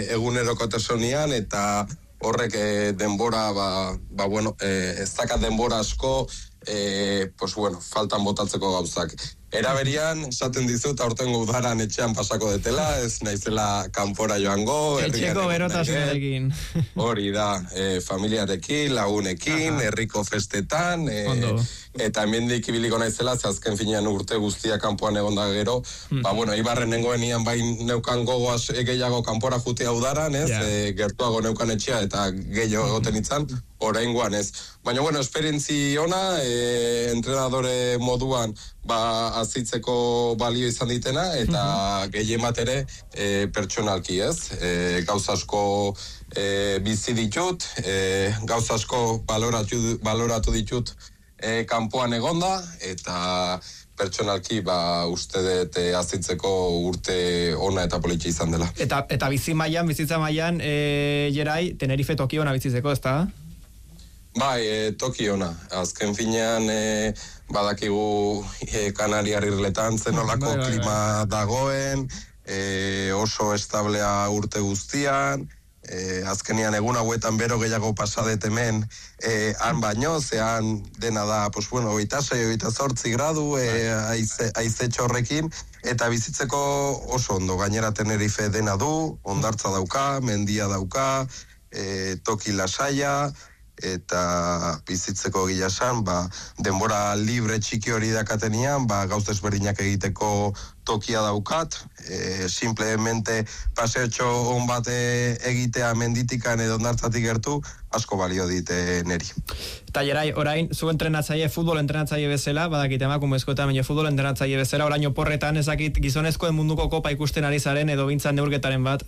egunerokotasunean, eta horrek denbora, ez dakat denbora asko, faltan botatzeko gauzak. Eraberian, esaten dizut, aurtengo udaran etxean pasako detela, ez naizela kanpora joango. Etxeko berotasunarekin. Hori da, familiarekin, lagunekin, herriko festetan, eta hemendik ibiliko naizela, ze azken finean urte guztia kanpoan egonda gero, Ibarren nengoen ian bain neukan gogoaz gehiago kanpora jutea udaran, ez, gertuago neukan etxea, eta gehiago egoten itzan, oraingoan ez. Baina, esperientzi ona, entrenadore moduan, azitzeko balio izan ditena, eta gehien bat ere pertsonalki, ez? Gauza asko bizi ditut, gauza asko baloratu ditut kanpoan egonda, eta pertsonalki uste dut azitzeko urte ona eta politxe izan dela. Eta bizitza mailan, Jerai, Tenerife Tokio ona bizitzeko, ez da? Bai, toki ona. Azken finean badakigu Kanariar irletan zenolako klima dagoen, oso establea urte guztian, azkenian egun hauetan bero gehiago pasadet hemen han baino, zehan dena da, 26-28 gradu, haizetxo horrekin, eta bizitzeko oso ondo, gainera Tenerife dena du, hondartza dauka, mendia dauka, toki lasaia, eta bizitzeko gila esan, denbora libre txiki hori dakatenian, gauza ezberdinak egiteko tokia daukat, simplemente paseotxo hon bat egitea menditikan edo ondartzatik gertu, asko balio dite neri. Eta Jerai, orain, zu entrenatzaile, futbol entrenatzaile bezala, badakit emakumezko eta futbol entrenatzaile bezala, orain oporretan ezakit gizonezkoen munduko kopa ikusten ari zaren edo bintzan neurketaren bat?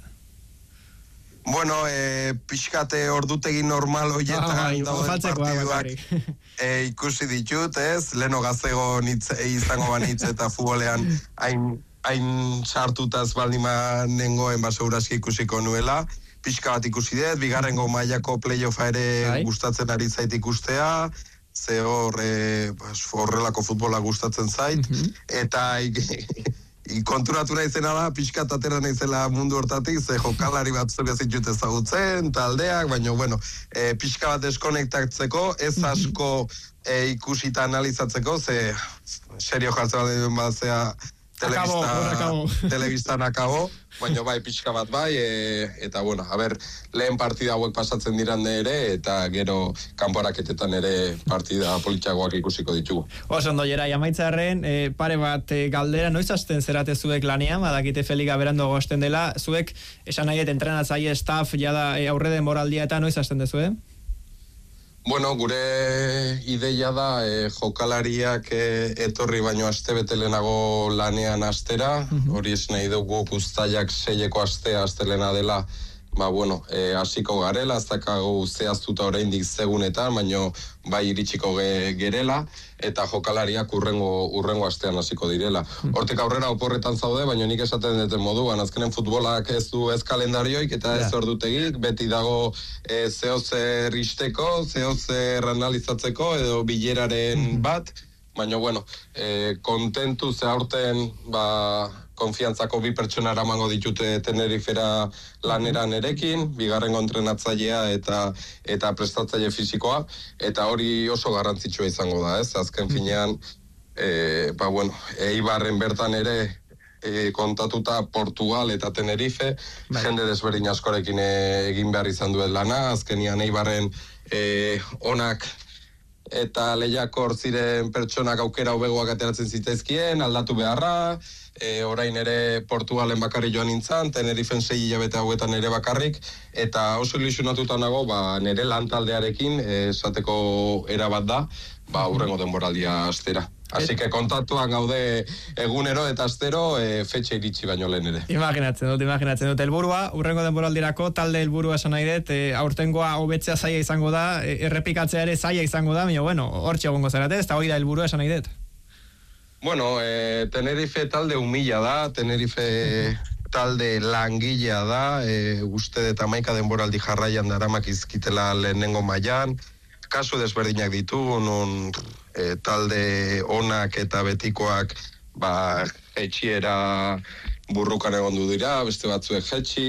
Pixkate ordutegi normal horietan dauden partiduak ikusi ditut, ez? Leno gazego izango banitz eta futbolean hain sartutaz baldima nengoen seguraski ikusiko nuela. Pixka bat ikusi dut, bigarrengo mailako playoffa ere gustatzen ari zait ikustea, ze horrelako futbola gustatzen zait, eta konturatu naizena da, pixkat atera naizela mundu hortatik, ze jokalari batzuk ez ditut ezagutzen, taldeak, baina, pixka bat deskonektatzeko, ez asko ikusita analizatzeko, ze serio jartzen batzea telebistan akabo, baina pixka bat eta lehen partida hauek pasatzen diran ere, eta gero kanporaketetan ere partida politxagoak ikusiko ditugu. Oso ondo, Jerai, amaitzearen, pare bat galdera, noiz hasten zerate zuek lanean, badakite Feliga berando gosten dela, zuek, esan nahiet, entrenatzaile, staff, jada aurre den moraldia eta noiz hasten dezu, Gure ideia da jokalariak etorri baino aste bete lehenago lanean astera, hori ez nahi dugu uztailak 6eko astelena dela, hasiko garela, ez dakago zehaztuta oraindik segunetan, baino iritsiko gerela, eta jokalariak urrengo astean hasiko direla. Hortik aurrera oporretan zaude, baina nik esaten duten moduan, azkenen futbolak ez du ez kalendarioik, eta ez ordutegik, beti dago zehozer isteko, zehozer analizatzeko, edo bileraren bat, baina kontentu ze aurten, konfiantzako 2 pertsona eramango ditute Tenerifera laneran erekin, bigarrengo entrenatzailea eta prestatzaile fisikoa, eta hori oso garrantzitsua izango da, ez? Azken finean, Eibarren bertan ere kontatuta Portugal eta Tenerife, jende desberdin askorekin egin behar izan duen lana, azkenian Eibarren onak eta lehiakor ziren pertsonak aukera hobegoak ateratzen zitzaizkien, aldatu beharra, orain ere Portugalen bakarrik joan nintzen, Tenerifen 6 hilabete hauetan ere bakarrik, eta oso ilusionatuta nago, nire lan taldearekin esateko erabat da, urrengo denboraldia astera. Así que kontatuan gaude egunero eta astero fetxe iritsi baino lehen ere. Imaginatzen dut. Helburua, urrengo denboraldirako talde helburua esan nahi dut, aurtengoa hobetzea zaila izango da, errepikatzea ere zaila izango da, baina hortxe egongo zarate, ez da hori da helburua esan nahi dut. Tenerife talde humila da, Tenerife talde langilea da, uste dut 11 denboraldi jarraian daramak izkitela lehenengo mailan, kasu desberdinak ditu, non talde onak eta betikoak jetxiera burrukan egondu dira, beste batzuek jetxi,